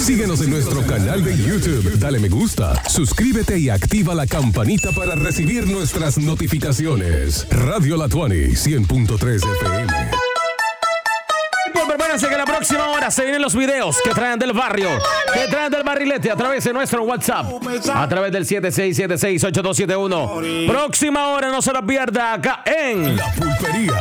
Síguenos en nuestro canal de YouTube. Dale me gusta, suscríbete y activa la campanita para recibir nuestras notificaciones. Radio La Tuani, 100.3 FM. Pues prepárense que la próxima hora se vienen los videos que traen del barrio, que traen del barrilete a través de nuestro WhatsApp, a través del 76768271. Próxima hora, no se la pierda acá en La Pulpería.